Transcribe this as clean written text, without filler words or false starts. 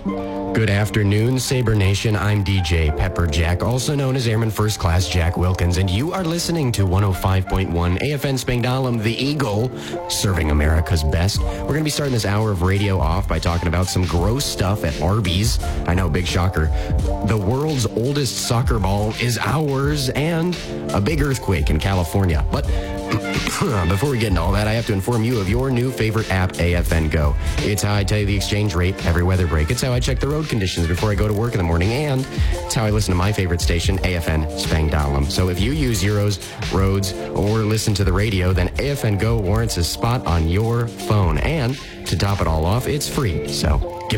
Good afternoon, Sabre Nation. I'm DJ Pepper Jack, also known as Airman First Class Jack Wilkins, and you are listening to 105.1 AFN Spangdahlem, the Eagle, serving America's best. We're going to be starting this hour of radio off by talking about some gross stuff at Arby's. I know, big shocker. The world's oldest soccer ball is ours, and a big earthquake in California. But before we get into all that, I have to inform you of your new favorite app, AFN Go. It's how I tell you the exchange rate every weather break. It's how I check the road conditions before I go to work in the morning, and it's how I listen to my favorite station, AFN Spangdahlem. So if you use Euros, roads, or listen to the radio, then AFN Go warrants a spot on your phone. And to top it all off, it's free. So